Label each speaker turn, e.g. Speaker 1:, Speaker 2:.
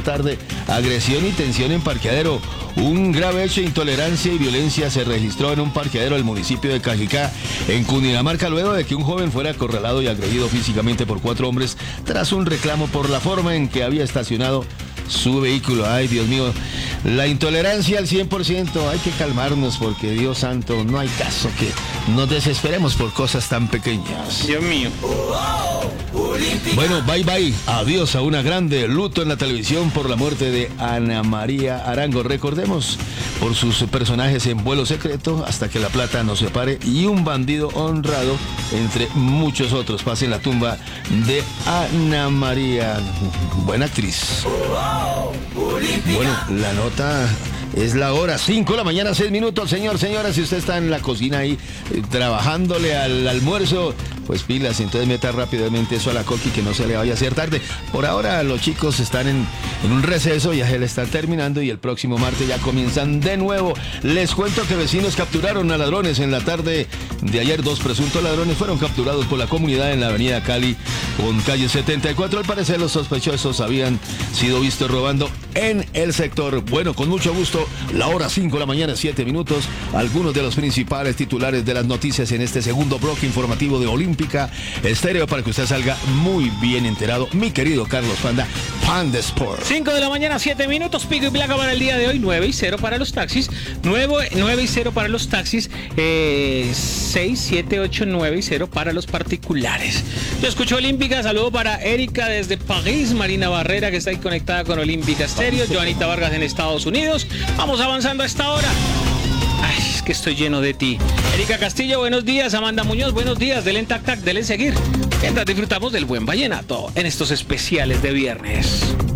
Speaker 1: tarde, agresión y tensión en parqueadero. Un grave hecho de intolerancia y violencia se registró en un parqueadero del municipio de Cajicá, en Cundinamarca, luego de que un joven fuera acorralado y agredido físicamente por 4 hombres tras un reclamo por la forma en que había estacionado su vehículo. Ay, Dios mío, la intolerancia al 100%, hay que calmarnos porque, Dios santo, no hay caso que nos desesperemos por cosas tan pequeñas.
Speaker 2: Dios mío.
Speaker 1: Bueno, bye bye, adiós a una grande, luto en la televisión por la muerte de Ana María Arango. Recordemos por sus personajes en Vuelo Secreto, Hasta que la plata nos separe y Un bandido honrado, entre muchos otros. Pasen la tumba de Ana María, buena actriz. Bueno, la nota es la hora 5 de la mañana, 6 minutos. Señora, si usted está en la cocina ahí trabajándole al almuerzo, pues pilas, entonces meta rápidamente eso a la coqui que no se le vaya a hacer tarde. Por ahora los chicos están en un receso, ya se le están terminando y el próximo martes ya comienzan de nuevo. Les cuento que vecinos capturaron a ladrones en la tarde de ayer. 2 presuntos ladrones fueron capturados por la comunidad en la avenida Cali con calle 74. Al parecer los sospechosos habían sido vistos robando en el sector. Bueno, con mucho gusto, la hora 5 de la mañana, 7 minutos. Algunos de los principales titulares de las noticias en este segundo bloque informativo de Olímpica Estéreo, para que usted salga muy bien enterado. Mi querido Carlos Panda, Panda Sport.
Speaker 2: 5 de la mañana, 7 minutos, pico y placa para el día de hoy. 9-0 para los taxis. 9-0 para los taxis. 6, 7, 8, 9-0 para los particulares. Yo escucho Olímpica. Saludo para Erika desde París. Marina Barrera, que está ahí conectada con Olímpica Estéreo. Joanita Vargas en Estados Unidos. Vamos avanzando a esta hora. Ay, es que estoy lleno de ti. Erika Castillo, buenos días. Amanda Muñoz, buenos días. Denle tac tac, denle seguir. Mientras disfrutamos del buen vallenato en estos especiales de viernes.